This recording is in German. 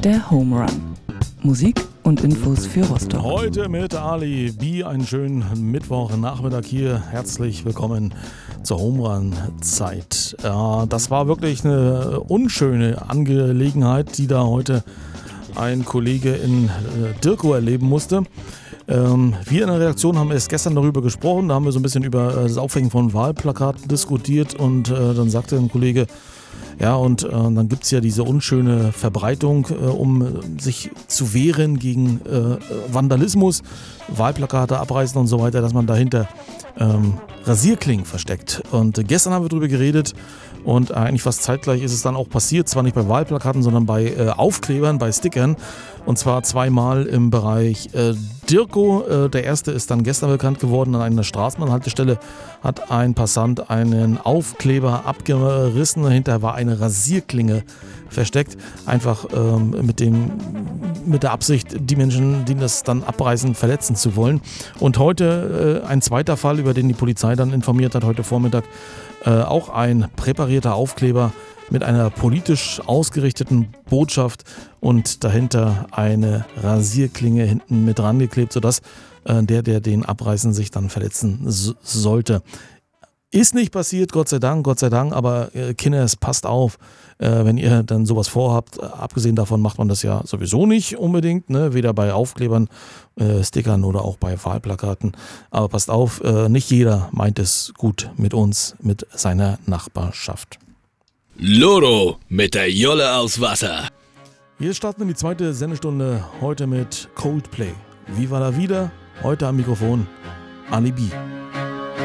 Der Home Run. Musik und Infos für Rostock. Heute mit Ali B. Einen schönen Mittwochnachmittag hier. Herzlich willkommen zur Home Run Zeit. Das war wirklich eine unschöne Angelegenheit, die da heute ein Kollege in Dirkow erleben musste. Wir in der Redaktion haben erst gestern darüber gesprochen, da haben wir so ein bisschen über das Aufhängen von Wahlplakaten diskutiert und dann sagte ein Kollege, ja, und dann gibt es ja diese unschöne Verbreitung, um sich zu wehren gegen Vandalismus, Wahlplakate abreißen und so weiter, dass man dahinter Rasierklingen versteckt. Und gestern haben wir darüber geredet und eigentlich fast zeitgleich ist es dann auch passiert, zwar nicht bei Wahlplakaten, sondern bei Aufklebern, bei Stickern. Und zwar zweimal im Bereich Dirkow. Der erste ist dann gestern bekannt geworden. An einer Straßenbahnhaltestelle hat ein Passant einen Aufkleber abgerissen. Dahinter war eine Rasierklinge versteckt. Einfach mit der Absicht, die Menschen, die das dann abreißen, verletzen zu wollen. Und heute ein zweiter Fall, über den die Polizei dann informiert hat, heute Vormittag. Auch ein präparierter Aufkleber mit einer politisch ausgerichteten Botschaft und dahinter eine Rasierklinge hinten mit rangeklebt, sodass der den abreißen, sich dann verletzen sollte. Ist nicht passiert, Gott sei Dank, aber Kinders, passt auf, wenn ihr dann sowas vorhabt. Abgesehen davon macht man das ja sowieso nicht unbedingt, ne? Weder bei Aufklebern, Stickern oder auch bei Wahlplakaten. Aber passt auf, nicht jeder meint es gut mit uns, mit seiner Nachbarschaft. Loro mit der Jolle aus Wasser. Wir starten in die zweite Sendestunde heute mit Coldplay. Viva la vida, heute am Mikrofon Ali B.